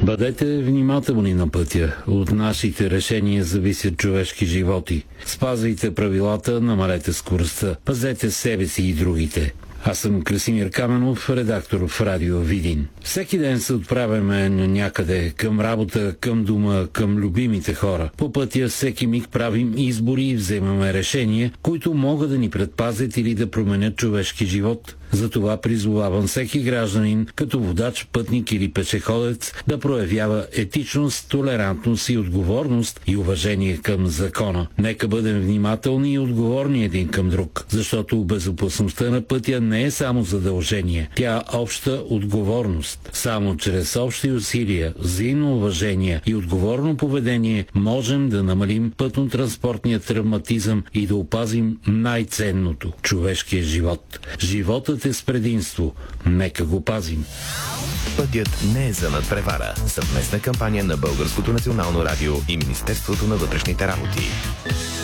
Бъдете внимателни на пътя. От нашите решения зависят човешки животи. Спазвайте правилата, намалете скоростта. Пазете себе си и другите. Аз съм Красимир Каменов, редактор в Радио Видин. Всеки ден се отправяме някъде, към работа, към дома, към любимите хора. По пътя всеки миг правим избори и вземаме решения, които могат да ни предпазят или да променят човешки живот. Затова призовавам всеки гражданин, като водач, пътник или пешеходец, да проявява етичност, толерантност и отговорност и уважение към закона. Нека бъдем внимателни и отговорни един към друг, защото безопасността на пътя не е само задължение, тя е обща отговорност. Само чрез общи усилия, взаимно уважение и отговорно поведение можем да намалим пътно-транспортния травматизъм и да опазим най-ценното – човешкия живот. Животът е с предимство. Нека го пазим. Пътят не е за надпревара. Съвместна кампания на Българското национално радио и Министерството на вътрешните работи.